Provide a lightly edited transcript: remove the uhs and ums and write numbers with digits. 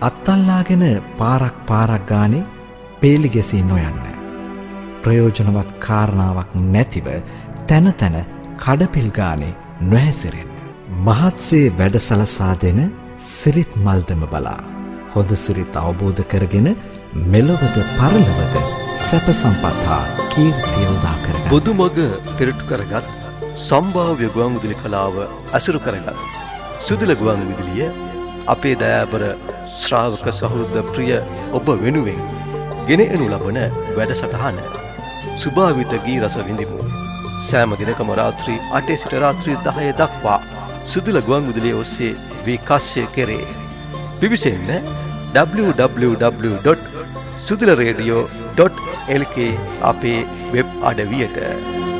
අත්තල්ලාගෙන පාරක් ගානේ පේලි ගැසී නොයන්න. ප්‍රයෝජනවත් කාරණාවක් නැතිව තැන තැන කඩපිල් ගානේ නොහැසිරෙන්න. මහත්සේ වැඩසලසා දෙන සිරිත් මල්දම බලා හොඳ සිරිත් අවබෝධ කරගෙන මෙලොවද පරලොවද සැප සම්පත් හා කීර්තිය උදා කරගන්න. බුදුමග පෙරටු කරගත් සම්භාව්‍ය ගුවන් විදුලි කලාව අසුරු කරගත් සුදුල ගුවන් විදුලිය අපේ දයාබර ශ්‍රාවක සහෘද ප්‍රිය ඔබ වෙනුවෙන් ගෙන එනු ලබන වැඩසටහන සුභාවිත ගී රස විඳිමු. සෑම දිනකම රාත්‍රී 8 සිට රාත්‍රී 10 දක්වා සුදුල ගුවන් විදුලිය ඔස්සේ විකාශය කෙරේ. පිවිසෙන්න www.sudularadio.lk අපේ වෙබ් අඩවියට.